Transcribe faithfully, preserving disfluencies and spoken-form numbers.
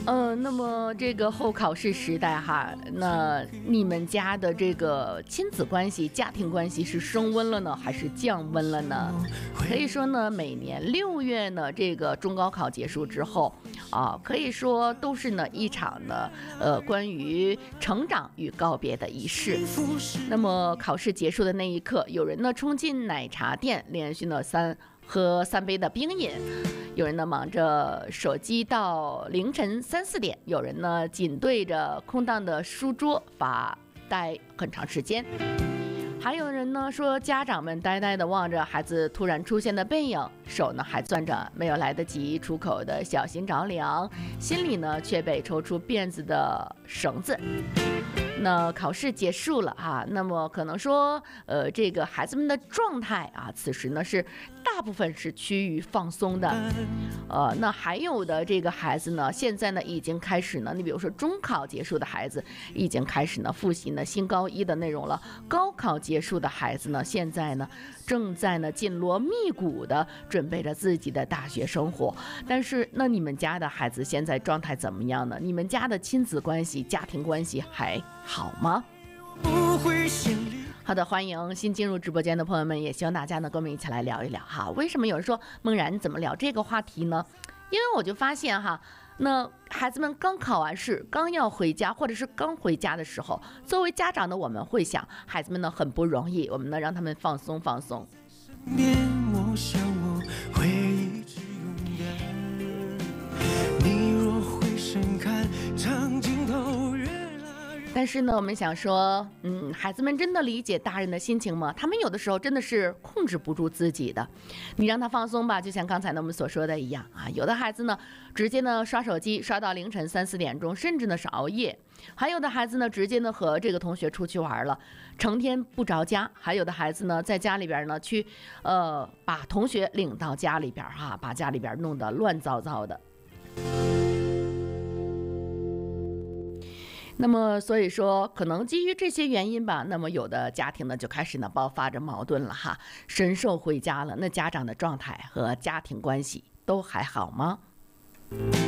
呃，那么这个后考试时代哈，那你们家的这个亲子关系、家庭关系是升温了呢，还是降温了呢？可以说呢，每年六月呢，这个中高考结束之后啊，可以说都是呢一场呢呃关于成长与告别的仪式。那么考试结束的那一刻，有人呢冲进奶茶店，连续呢三喝三杯的冰饮。有人呢忙着手机到凌晨三四点，有人呢紧对着空荡的书桌发呆很长时间，还有人呢说家长们呆呆地望着孩子突然出现的背影，手呢还攥着没有来得及出口的小心着凉，心里呢却被抽出辫子的绳子。那考试结束了啊，那么可能说呃这个孩子们的状态啊，此时呢是大部分是趋于放松的，呃，那还有的这个孩子呢，现在呢已经开始呢，你比如说中考结束的孩子已经开始呢复习呢新高一的内容了，高考结束的孩子呢，现在呢正在呢紧锣密鼓的准备着自己的大学生活。但是那你们家的孩子现在状态怎么样呢？你们家的亲子关系、家庭关系还好吗？ 不会心里好的，欢迎新进入直播间的朋友们，也希望大家呢跟我们一起来聊一聊哈。为什么有人说梦然怎么聊这个话题呢？因为我就发现哈，那孩子们刚考完试，刚要回家，或者是刚回家的时候，作为家长的我们会想，孩子们呢很不容易，我们呢让他们放松放松。 面我想我会一直勇敢，你若回身看长镜头越拉越但是呢，我们想说，嗯，孩子们真的理解大人的心情吗？他们有的时候真的是控制不住自己的。你让他放松吧，就像刚才呢我们所说的一样啊，有的孩子呢，直接呢刷手机刷到凌晨三四点钟，甚至呢是熬夜；还有的孩子呢，直接呢和这个同学出去玩了，成天不着家；还有的孩子呢，在家里边呢去，呃，把同学领到家里边哈、啊，把家里边弄得乱糟糟的。那么所以说可能基于这些原因吧，那么有的家庭呢就开始呢爆发着矛盾了哈，神兽回家了，那家长的状态和家庭关系都还好吗？